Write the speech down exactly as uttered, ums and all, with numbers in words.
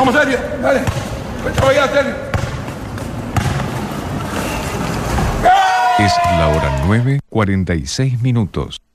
Vamos, Sergio, dale. Vete a bailar, Sergio. Es la hora nueve, cuarenta y seis minutos.